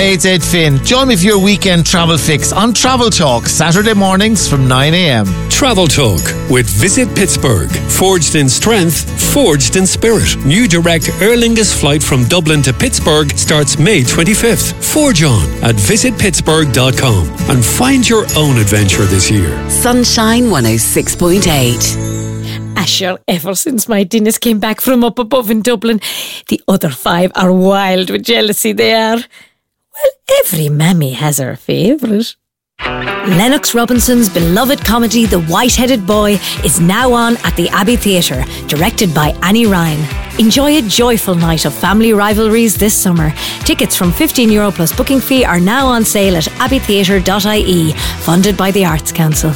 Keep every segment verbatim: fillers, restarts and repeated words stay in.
Hey, it's Ed Finn. Join me for your weekend travel fix on Travel Talk, Saturday mornings from nine a.m. Travel Talk with Visit Pittsburgh. Forged in strength, forged in spirit. New direct Aer Lingus flight from Dublin to Pittsburgh starts May twenty-fifth. Forge on at visit pittsburgh dot com and find your own adventure this year. Sunshine one oh six point eight. Asher, ever since my Dennis came back from up above in Dublin, the other five are wild with jealousy they are. Well, every mammy has her favourite. Lennox Robinson's beloved comedy The White-Headed Boy is now on at the Abbey Theatre, directed by Annie Ryan. Enjoy a joyful night of family rivalries this summer. Tickets from fifteen euro plus booking fee are now on sale at abbey theatre dot I E, funded by the Arts Council.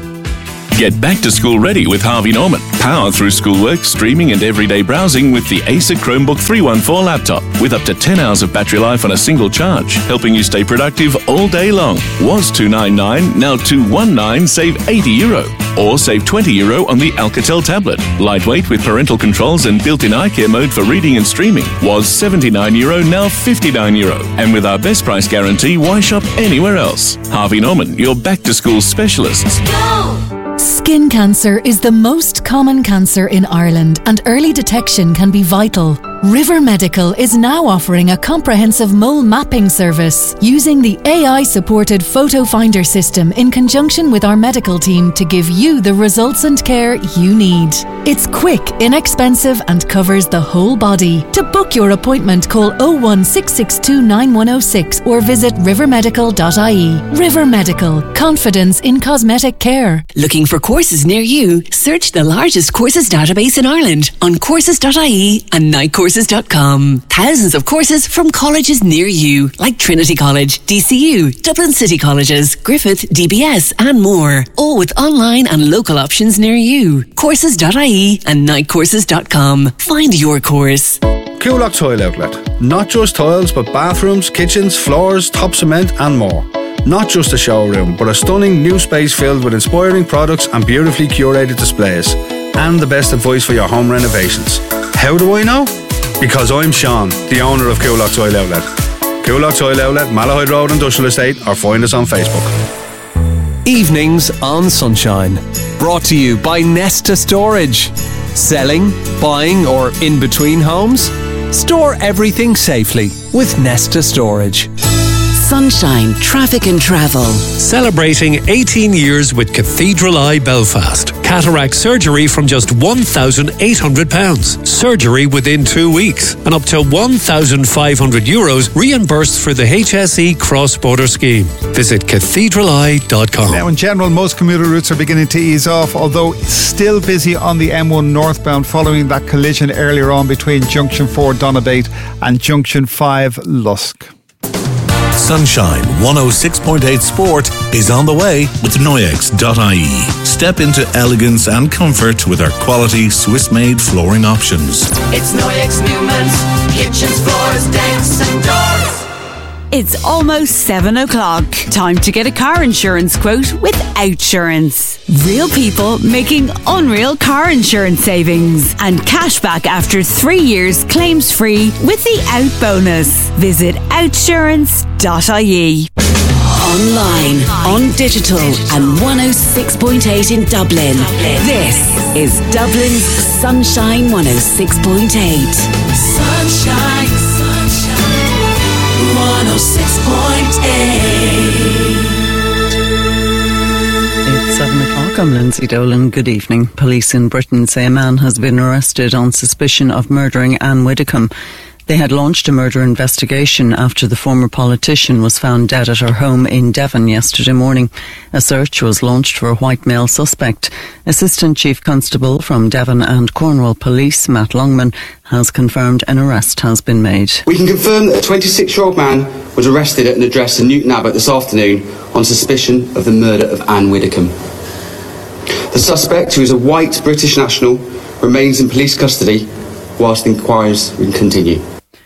Get back to school ready with Harvey Norman. Power through schoolwork, streaming and everyday browsing with the Acer Chromebook three one four laptop with up to ten hours of battery life on a single charge, helping you stay productive all day long. Was two hundred ninety-nine, now two hundred nineteen, save eighty euro. Or save twenty euro on the Alcatel tablet. Lightweight with parental controls and built-in eye care mode for reading and streaming. Was seventy-nine euro, now fifty-nine euro. And with our best price guarantee, why shop anywhere else? Harvey Norman, your back-to-school specialists. Go! Skin cancer is the most common cancer in Ireland, and early detection can be vital. River Medical is now offering a comprehensive mole mapping service using the A I-supported Photo Finder system in conjunction with our medical team to give you the results and care you need. It's quick, inexpensive and covers the whole body. To book your appointment, call oh one six six two nine one oh six or visit river medical dot I E. River Medical. Confidence in cosmetic care. Looking for courses near you? Search the largest courses database in Ireland on courses dot I E and night courses dot com. Thousands of courses from colleges near you, like Trinity College, D C U, Dublin City Colleges, Griffith, D B S and more. All with online and local options near you. courses dot I E and night courses dot com. Find your course. Coolock Tile Outlet. Not just tiles, but bathrooms, kitchens, floors, top cement and more. Not just a showroom, but a stunning new space filled with inspiring products and beautifully curated displays. And the best advice for your home renovations. How do I know? Because I'm Sean, the owner of Coolock Tile Outlet. Coolock Tile Outlet, Malahide Road Industrial Estate, or find us on Facebook. Evenings on Sunshine. Brought to you by Nesta Storage. Selling, buying or in between homes? Store everything safely with Nesta Storage. Sunshine, traffic and travel. Celebrating eighteen years with Cathedral Eye Belfast. Cataract surgery from just one thousand eight hundred pounds. Surgery within two weeks. And up to one thousand five hundred euros reimbursed for the H S E cross-border scheme. Visit cathedral eye dot com. Now, in general, most commuter routes are beginning to ease off, although still busy on the M one northbound following that collision earlier on between Junction four Donabate and Junction five Lusk. Sunshine one oh six point eight Sport is on the way with Noyex dot I E. Step into elegance and comfort with our quality Swiss-made flooring options. It's Noyex Newman's kitchens, floors, decks and doors. It's almost seven o'clock. Time to get a car insurance quote with Outsurance. Real people making unreal car insurance savings and cash back after three years claims free with the Out bonus. Visit outsurance dot I E. Online, on digital and one oh six point eight in Dublin. This is Dublin's Sunshine one oh six point eight. Sunshine, sunshine, one oh six point eight. It's seven o'clock. I'm Lindsay Dolan. Good evening. Police in Britain say a man has been arrested on suspicion of murdering Anne Widdecombe. They had launched a murder investigation after the former politician was found dead at her home in Devon yesterday morning. A search was launched for a white male suspect. Assistant Chief Constable from Devon and Cornwall Police, Matt Longman, has confirmed an arrest has been made. We can confirm that a twenty-six-year-old man was arrested at an address in Newton Abbot this afternoon on suspicion of the murder of Anne Widdecombe. The suspect, who is a white British national, remains in police custody whilst inquiries continue.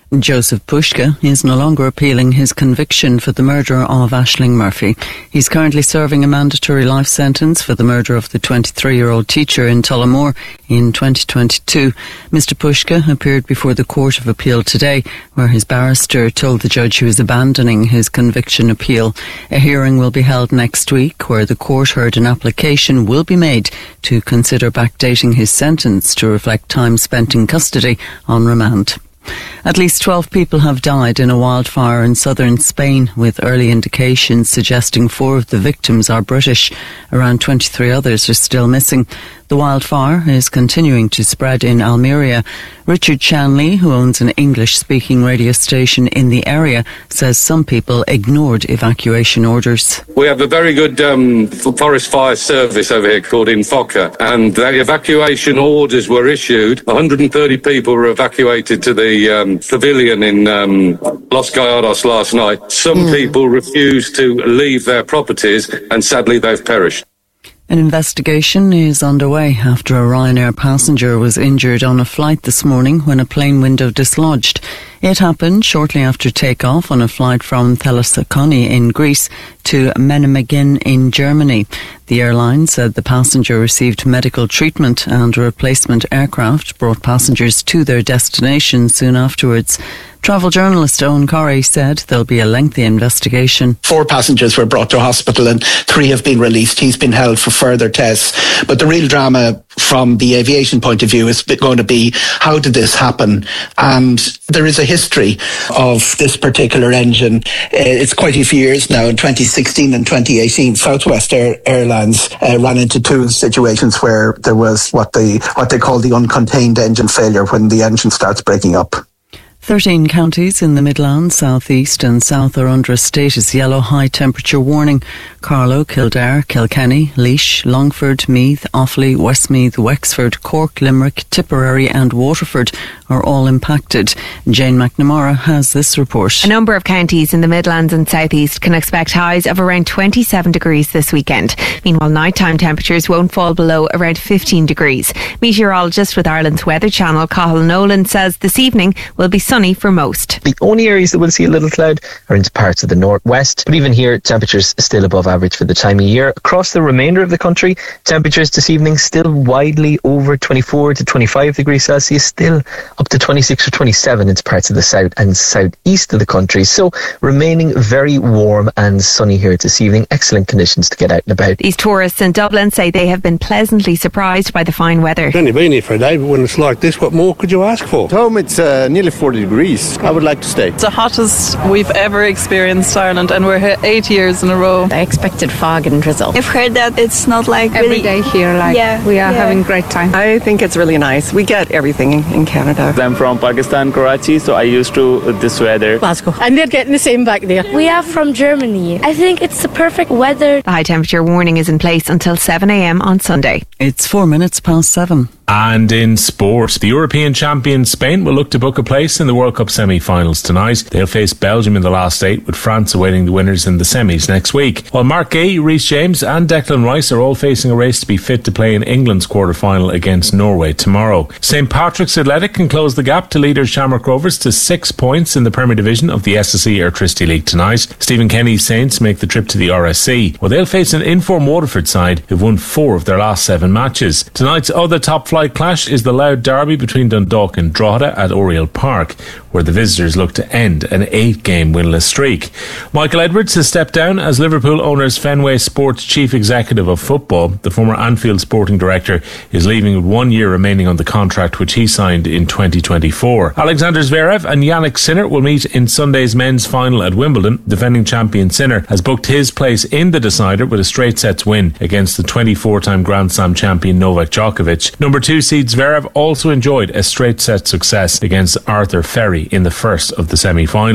Joseph Pushka is no longer appealing his conviction for the murder of Aisling Murphy. He's currently serving a mandatory life sentence for the murder of the twenty-three-year-old teacher in Tullamore in twenty twenty-two. Mister Pushka appeared before the Court of Appeal today, where his barrister told the judge he was abandoning his conviction appeal. A hearing will be held next week, where the court heard an application will be made to consider backdating his sentence to reflect time spent in custody on remand. At least twelve people have died in a wildfire in southern Spain, with early indications suggesting four of the victims are British. Around twenty-three others are still missing. The wildfire is continuing to spread in Almeria. Richard Chanley, who owns an English-speaking radio station in the area, says some people ignored evacuation orders. We have a very good um, forest fire service over here called Infoca, and the evacuation orders were issued. one hundred thirty people were evacuated to the um, pavilion in um, Los Gallardos last night. Some mm. people refused to leave their properties, and sadly they've perished. An investigation is underway after a Ryanair passenger was injured on a flight this morning when a plane window dislodged. It happened shortly after takeoff on a flight from Thessaloniki in Greece to Memmingen in Germany. The airline said the passenger received medical treatment and a replacement aircraft brought passengers to their destination soon afterwards. Travel journalist Owen Corrie said there'll be a lengthy investigation. Four passengers were brought to hospital and three have been released. He's been held for further tests. But the real drama from the aviation point of view is going to be, how did this happen? And there is a history of this particular engine. It's quite a few years now. In twenty sixteen and twenty eighteen, Southwest Air, Airlines uh, ran into two situations where there was what they, what they call the uncontained engine failure, when the engine starts breaking up. Thirteen counties in the Midlands, South East and South are under a status yellow high temperature warning. Carlow, Kildare, Kilkenny, Laois, Longford, Meath, Offaly, Westmeath, Wexford, Cork, Limerick, Tipperary and Waterford are all impacted. Jane McNamara has this report. A number of counties in the Midlands and South East can expect highs of around twenty-seven degrees this weekend. Meanwhile, nighttime temperatures won't fall below around fifteen degrees. Meteorologist with Ireland's Weather Channel, Cathal Nolan, says this evening will be sunny for most. The only areas that will see a little cloud are into parts of the northwest, but even here temperatures still above average for the time of year. Across the remainder of the country, temperatures this evening still widely over twenty-four to twenty-five degrees Celsius, still up to twenty-six or twenty-seven into parts of the south and southeast of the country. So remaining very warm and sunny here this evening. Excellent conditions to get out and about. These tourists in Dublin say they have been pleasantly surprised by the fine weather. I've only been here for a day, but when it's like this, what more could you ask for? At home it's uh, nearly forty degrees. I would like to stay. It's the hottest we've ever experienced Ireland, and we're here eight years in a row. I expected fog and drizzle. I've heard that it's not like every really day here, like yeah, we are yeah. having a great time. I think it's really nice. We get everything in, in Canada. I'm from Pakistan, Karachi, so I used to this weather. Glasgow. And they're getting the same back there. We are from Germany. I think it's the perfect weather. The high temperature warning is in place until seven a.m. on Sunday. It's four minutes past seven. And in sport, the European champion Spain will look to book a place in the World Cup semi-finals tonight. They'll face Belgium in the last eight, with France awaiting the winners in the semis next week. While Mark Gay, Reece James and Declan Rice are all facing a race to be fit to play in England's quarter-final against Norway tomorrow. Saint Patrick's Athletic can close the gap to leaders Shamrock Rovers to six points in the Premier Division of the S S E Airtricity League tonight. Stephen Kenny's Saints make the trip to the R S C, while they'll face an in-form Waterford side who've won four of their last seven matches. Tonight's other top-flight clash is the Louth derby between Dundalk and Drogheda at Oriel Park, where the visitors look to end an eight-game winless streak. Michael Edwards has stepped down as Liverpool owners Fenway Sports Chief Executive of Football. The former Anfield Sporting Director is leaving with one year remaining on the contract which he signed in twenty twenty-four. Alexander Zverev and Yannick Sinner will meet in Sunday's men's final at Wimbledon. Defending champion Sinner has booked his place in the decider with a straight sets win against the twenty-four-time Grand Slam champion Novak Djokovic. Number two seed Zverev also enjoyed a straight set success against Arthur Ferry in the first of the semi-finals.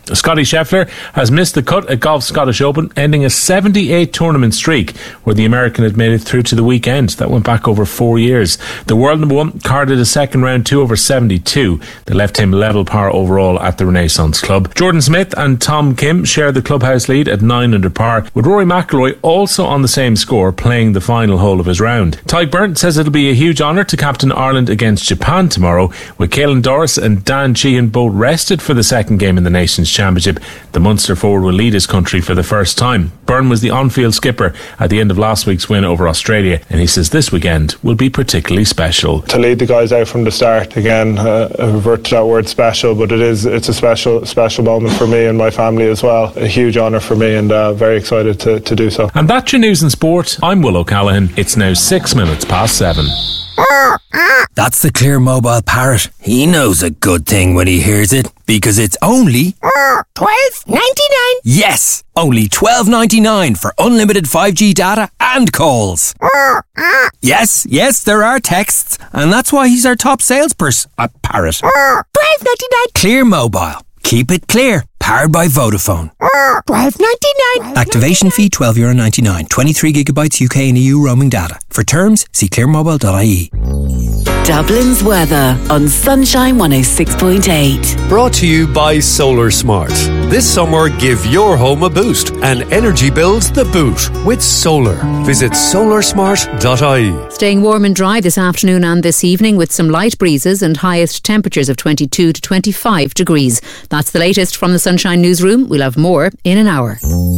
Scotty Scheffler has missed the cut at Golf's Scottish Open, ending a seventy-eight tournament streak where the American had made it through to the weekend. That went back over four years. The world number one carded a second round two over seventy-two that left him level par overall at the Renaissance Club. Jordan Smith and Tom Kim share the clubhouse lead at nine under par, with Rory McIlroy also on the same score, playing the final hole of his round. Tyke Byrne says it'll be a huge honour to captain Ireland against Japan tomorrow, with Caelan Doris and Dan Sheehan both rested for the second game in the Nations Championship. The Munster forward will lead his country for the first time. Byrne was the on-field skipper at the end of last week's win over Australia, and he says this weekend will be particularly special. To lead the guys out from the start, again, uh, I revert to that word special, but it is it's a special special moment for me and my family as well. A huge honour for me, and uh, very excited to, to do so. And that's your news and sport. I'm Will O'Callaghan. It's now six minutes past seven. That's the Clear Mobile Parrot. He knows a good thing when he hears it, because it's only twelve ninety-nine. Yes, only twelve ninety-nine for unlimited five G data and calls. Yes, yes, there are texts, and that's why he's our top salesperson, a parrot. twelve ninety-nine. Clear Mobile. Keep it clear. Powered by Vodafone. twelve ninety-nine. Activation fee twelve euro ninety-nine. twenty-three gigabytes U K and E U roaming data. For terms, see clear mobile dot I E. Dublin's weather on Sunshine one oh six point eight. Brought to you by Solar Smart. This summer, give your home a boost and energy bills the boot with solar. Visit solar smart dot I E. Staying warm and dry this afternoon and this evening with some light breezes and highest temperatures of twenty-two to twenty-five degrees. That's the latest from the Sunshine Newsroom. We'll have more in an hour.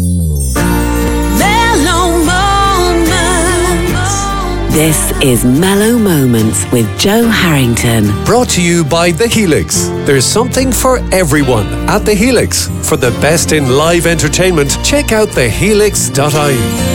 Mellow Moments. This is Mellow Moments with Joe Harrington. Brought to you by The Helix. There's something for everyone at The Helix. For the best in live entertainment, check out the helix dot I E.